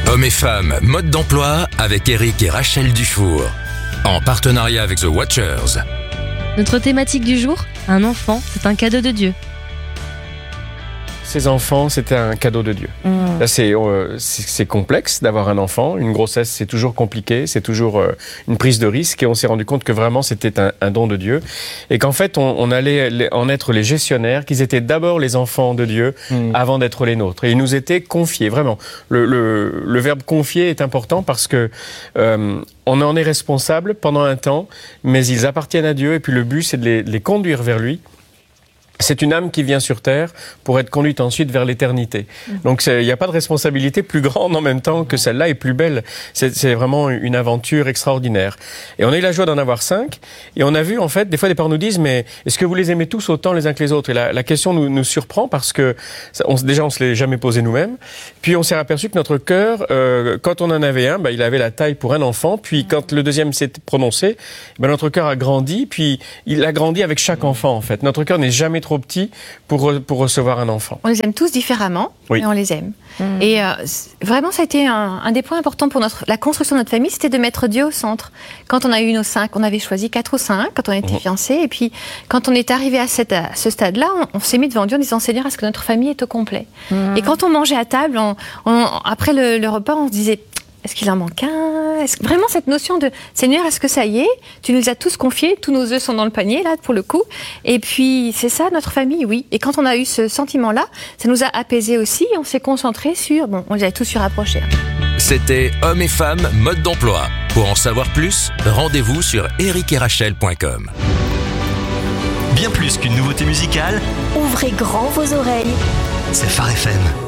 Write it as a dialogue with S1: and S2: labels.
S1: Hommes et femmes, mode d'emploi avec Eric et Rachel Dufour. En partenariat avec The Watchers.
S2: Notre thématique du jour, un enfant, c'est un cadeau de Dieu.
S3: Ces enfants, c'était un cadeau de Dieu. Là, c'est complexe d'avoir un enfant. Une grossesse, c'est toujours compliqué. C'est toujours une prise de risque. Et on s'est rendu compte que vraiment, c'était un don de Dieu. Et qu'en fait, on allait en être les gestionnaires, qu'ils étaient d'abord les enfants de Dieu avant d'être les nôtres. Et ils nous étaient confiés, vraiment. Le verbe confier est important parce que on en est responsable pendant un temps, mais ils appartiennent à Dieu. Et puis le but, c'est de les conduire vers lui. C'est une âme qui vient sur terre pour être conduite ensuite vers l'éternité. Donc il n'y a pas de responsabilité plus grande en même temps que celle-là et plus belle. C'est vraiment une aventure extraordinaire. Et on a eu la joie d'en avoir 5. Et on a vu en fait, des fois des parents nous disent, mais est-ce que vous les aimez tous autant les uns que les autres? Et la question nous surprend parce que déjà on se l'est jamais posé nous-mêmes. Puis on s'est aperçu que notre cœur, quand on en avait un, il avait la taille pour un enfant. Puis quand le deuxième s'est prononcé, notre cœur a grandi. Puis il a grandi avec chaque enfant en fait. Notre cœur n'est jamais trop petit pour recevoir un enfant.
S4: On les aime tous différemment,
S3: oui.
S4: Mais on les aime. Et vraiment, ça a été un des points importants pour la construction de notre famille, c'était de mettre Dieu au centre. Quand on a eu nos 5, on avait choisi 4 ou 5 quand on était fiancés. Et puis, quand on est arrivé à ce stade-là, on s'est mis devant Dieu en disant, Seigneur, est-ce que notre famille est au complet? Et quand on mangeait à table, après le repas, on se disait, est-ce qu'il en manque un? Est-ce que vraiment cette notion de Seigneur, est-ce que ça y est? Tu nous as tous confiés, tous nos œufs sont dans le panier, là, pour le coup. Et puis, c'est ça, notre famille, oui. Et quand on a eu ce sentiment-là, ça nous a apaisés aussi. On s'est concentrés sur, on les avait tous surapprochés.
S1: C'était Hommes et femmes, mode d'emploi. Pour en savoir plus, rendez-vous sur ericetRachel.com.
S5: Bien plus qu'une nouveauté musicale,
S6: ouvrez grand vos oreilles.
S5: c'est Phare FM.